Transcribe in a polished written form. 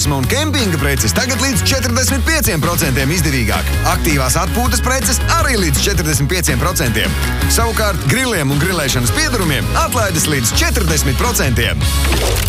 turisma un kempinga preces tagad līdz 45% izdevīgāk. Aktīvās atpūtas preces arī līdz 45%. Savukārt griliem un grilēšanas piedarumiem atlaides līdz 40%.